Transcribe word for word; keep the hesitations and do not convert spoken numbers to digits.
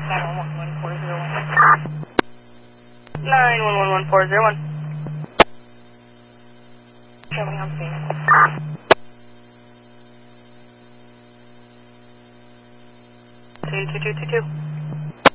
nine one one four zero one. nine one one one four zero one. Show me on scene. two two two two two.